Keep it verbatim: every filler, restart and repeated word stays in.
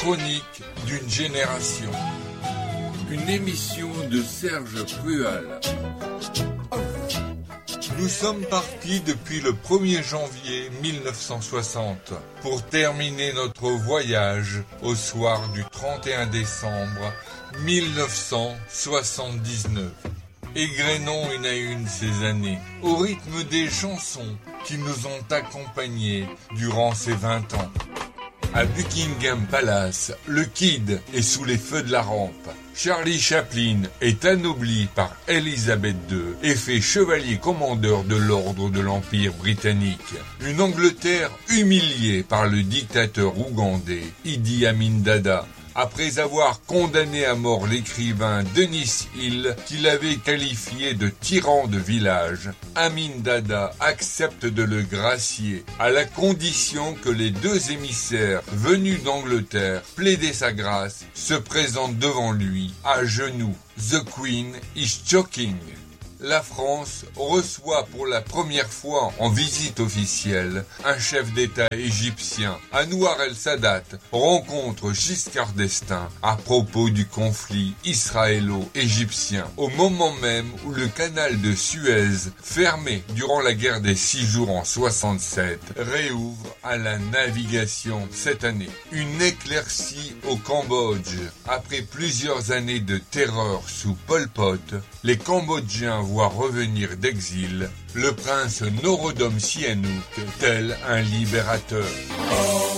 chronique d'une génération. Une émission de Serge Prual. Nous sommes partis depuis le premier janvier mille neuf cent soixante pour terminer notre voyage au soir du trente et un décembre mille neuf cent soixante-dix-neuf. Égrenons une à une ces années, au rythme des chansons qui nous ont accompagnés durant ces vingt ans. À Buckingham Palace, le Kid est sous les feux de la rampe. Charlie Chaplin est anobli par Élisabeth deux et fait chevalier commandeur de l'ordre de l'Empire britannique. Une Angleterre humiliée par le dictateur ougandais Idi Amin Dada, après avoir condamné à mort l'écrivain Denis Hill, qu'il avait qualifié de tyran de village. Amin Dada accepte de le gracier, à la condition que les deux émissaires venus d'Angleterre plaider sa grâce se présentent devant lui, à genoux. The Queen is choking. La France reçoit pour la première fois en visite officielle un chef d'État égyptien. Anwar el-Sadat rencontre Giscard d'Estaing à propos du conflit israélo-égyptien, au moment même où le canal de Suez, fermé durant la guerre des six jours en soixante-sept, réouvre à la navigation cette année. Une éclaircie au Cambodge. Après plusieurs années de terreur sous Pol Pot, les Cambodgiens voient revenir d'exil le prince Norodom Sihanouk tel un libérateur.